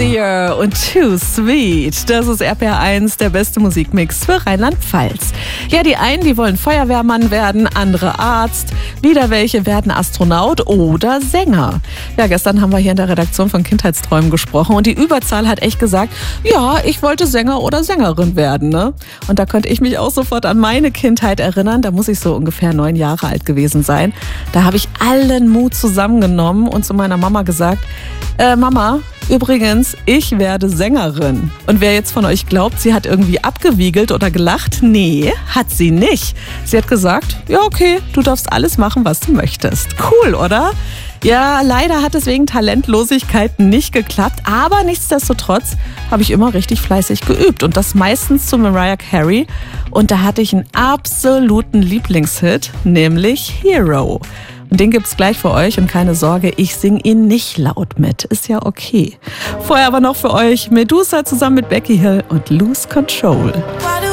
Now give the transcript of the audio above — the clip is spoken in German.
Sia und Too Sweet. Das ist RPR1, der beste Musikmix für Rheinland-Pfalz. Ja, die einen, die wollen Feuerwehrmann werden, andere Arzt. Wieder welche werden Astronaut oder Sänger. Ja, gestern haben wir hier in der Redaktion von Kindheitsträumen gesprochen und die Überzahl hat echt gesagt, ja, ich wollte Sänger oder Sängerin werden, ne? Und da konnte ich mich auch sofort an meine Kindheit erinnern. Da muss ich so ungefähr 9 Jahre alt gewesen sein. Da habe ich allen Mut zusammengenommen und zu meiner Mama gesagt, Mama, übrigens, ich werde Sängerin. Und wer jetzt von euch glaubt, sie hat irgendwie abgewiegelt oder gelacht, nee, hat sie nicht. Sie hat gesagt, ja okay, du darfst alles machen, was du möchtest. Cool, oder? Ja, leider hat es wegen Talentlosigkeit nicht geklappt, aber nichtsdestotrotz habe ich immer richtig fleißig geübt und das meistens zu Mariah Carey. Und da hatte ich einen absoluten Lieblingshit, nämlich Hero. Und den gibt's gleich für euch und keine Sorge, ich singe ihn nicht laut mit, ist ja okay. Vorher aber noch für euch Medusa zusammen mit Becky Hill und Lose Control.